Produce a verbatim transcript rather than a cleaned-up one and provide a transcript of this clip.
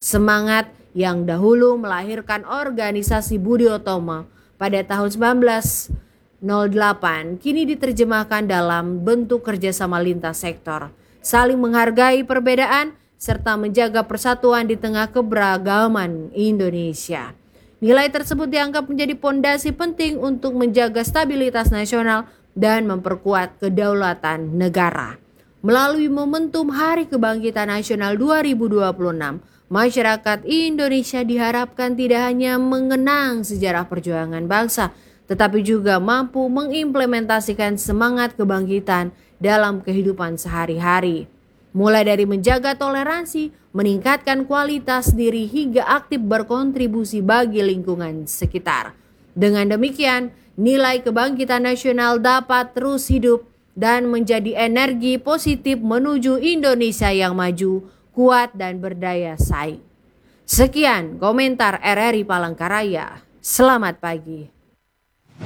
Semangat yang dahulu melahirkan organisasi Budi Utomo pada tahun seribu sembilan ratus delapan kini diterjemahkan dalam bentuk kerjasama lintas sektor, saling menghargai perbedaan, serta menjaga persatuan di tengah keberagaman Indonesia. Nilai tersebut dianggap menjadi pondasi penting untuk menjaga stabilitas nasional dan memperkuat kedaulatan negara. Melalui momentum Hari Kebangkitan Nasional dua ribu dua puluh enam, masyarakat Indonesia diharapkan tidak hanya mengenang sejarah perjuangan bangsa, tetapi juga mampu mengimplementasikan semangat kebangkitan dalam kehidupan sehari-hari. Mulai dari menjaga toleransi, meningkatkan kualitas diri hingga aktif berkontribusi bagi lingkungan sekitar. Dengan demikian, nilai kebangkitan nasional dapat terus hidup dan menjadi energi positif menuju Indonesia yang maju, kuat dan berdaya saing. Sekian komentar R R I Palangkaraya. Selamat pagi.